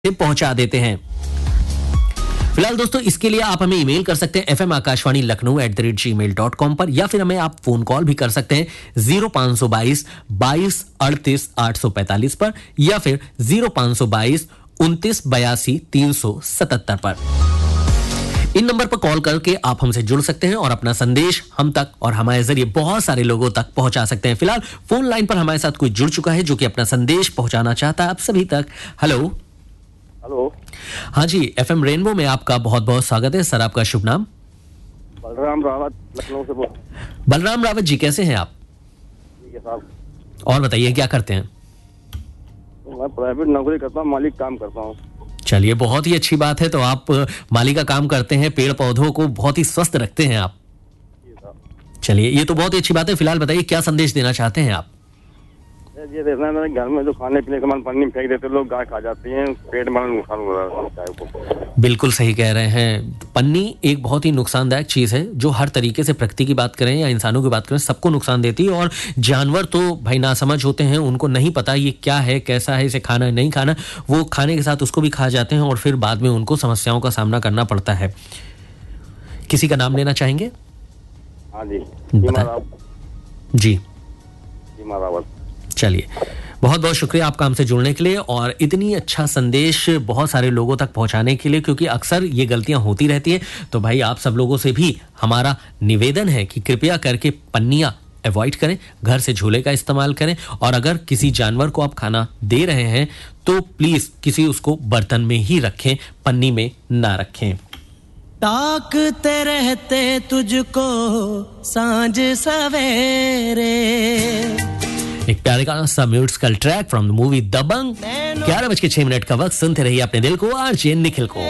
पहुंचा देते हैं। फिलहाल दोस्तों इसके लिए आप हमें ईमेल कर सकते हैं fmakashvani.lucknow@gmail.com पर, या फिर हमें आप फोन कॉल भी कर सकते हैं 0522 22 38 845 पर, या फिर 0522 29 82 377 पर। इन नंबर पर कॉल करके आप हमसे जुड़ सकते हैं और अपना संदेश हम तक और हमारे जरिए बहुत सारे लोगों तक पहुंचा सकते हैं। फिलहाल फोन लाइन पर हमारे साथ कोई जुड़ चुका है जो कि अपना संदेश पहुंचाना चाहता है आप सभी तक। हेलो। हेलो। हाँ जी, एफएम रेनबो में आपका बहुत बहुत स्वागत है। सर आपका शुभ नाम? बलराम रावत, लखनऊ से बोल। बलराम रावत जी, कैसे हैं आप? ठीक है साहब। और बताइए क्या करते हैं? मैं प्राइवेट नौकरी करता हूँ, मालिक काम करता हूँ। चलिए, बहुत ही अच्छी बात है। तो आप माली का काम करते हैं, पेड़ पौधों को बहुत ही स्वस्थ रखते हैं आप। चलिए, ये तो बहुत ही अच्छी बात है। फिलहाल बताइए क्या संदेश देना चाहते हैं आप? ये देखना है, घर में जो खाने पीने का सामान पन्नी में फेंक देते लोग, गाय खा जाती हैं, पेट में नुकसान हो रहा है। बिल्कुल सही कह रहे हैं। पन्नी एक बहुत ही नुकसानदायक चीज है जो हर तरीके से, प्रकृति की बात करें या इंसानों की बात करें, सबको नुकसान देती है। और जानवर तो भाई नासमझ होते हैं, उनको नहीं पता ये क्या है, कैसा है, इसे खाना है नहीं खाना, वो खाने के साथ उसको भी खा जाते हैं और फिर बाद में उनको समस्याओं का सामना करना पड़ता है। किसी का नाम लेना चाहेंगे? हाँ जी, जी रावत। चलिए, बहुत बहुत शुक्रिया आपका हमसे जुड़ने के लिए और इतनी अच्छा संदेश बहुत सारे लोगों तक पहुंचाने के लिए, क्योंकि अक्सर ये गलतियां होती रहती हैं। तो भाई आप सब लोगों से भी हमारा निवेदन है कि कृपया करके पन्नियां अवॉइड करें, घर से झूले का इस्तेमाल करें, और अगर किसी जानवर को आप खाना दे रहे हैं तो प्लीज किसी उसको बर्तन में ही रखें, पन्नी में ना रखें। ताकते रहते तुझको सांझ सवेरे। एक प्यारे का सा musical track from the movie दबंग। 11:06 का वक्त, सुनते रहिए अपने दिल को, आरजे निखिल को।